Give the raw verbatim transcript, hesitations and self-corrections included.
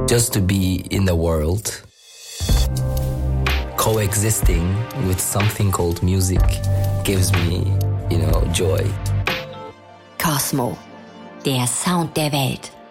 Just to be in the world, coexisting with something called music gives me, you know, joy. Cosmo, der Sound der Welt.